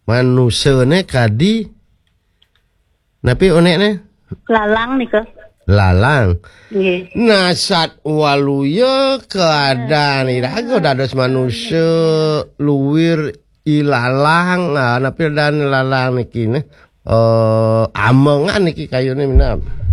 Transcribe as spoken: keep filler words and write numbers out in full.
manusane kadi napi onekne lalang nih ke lalang nggih nasat waluya keadaan iraga dados manusia luwir ilalang nah napi dan lalang niki ne eh amengan niki kayune minap